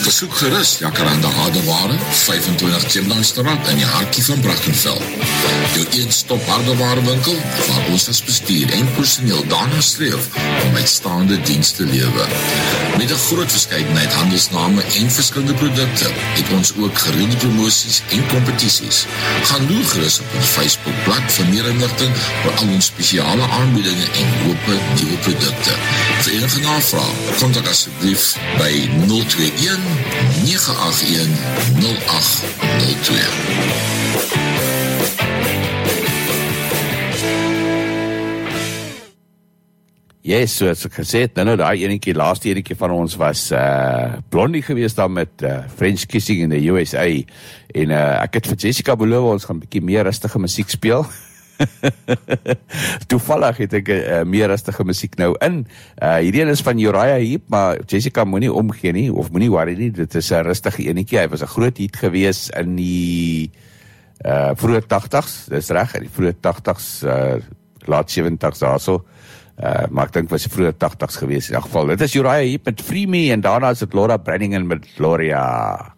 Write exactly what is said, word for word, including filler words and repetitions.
Besoek gerus Jacaranda Hardeware, vyfentwintig Chemlangstraat in die hartjie van Brackenfell. Jou een-stop hardewarewinkel, waar ons as bestuur en personeel daarna streef om uitstaande dienste te lewer. Met 'n groot verskeidenheid handelsname en verskillende produkte, het ons ook gereelde promosies en kompetisies. Gaan loer gerus op ons Facebookblad vir meer inligting oor al ons spesiale aanbiedinge en hoope nuwe produkte. Vir enige navraag, kontak asseblief by nul twee een, nege agt een, nul agt nul twee. Yes, soos ek gesê het, nou nou die enetjie, laaste enetjie van ons was uh, Blondie geweest daar met uh, French Kissing in the U S A, en uh, ek het vir Jessica beloof, ons gaan 'n bietjie meer rustige musiek speel. Toevallig het ek uh, meer rustige musiek nou in. Uh, hierdie een is van Uriah Heep, maar Jessica moenie omgee nie, of moenie worry nie, dit is 'n rustige enetjie, hy was 'n groot hit geweest in die uh, vroeë tagtigs, dis reg, in die vroeë tagtigs, uh, laat sewentig's daarso. Uh, maar ek dink was die vroeë tagtigs geweest in elk geval. Dit is Uriah Heep met Free Me, en daarna is dit Laura Branningen met Gloria.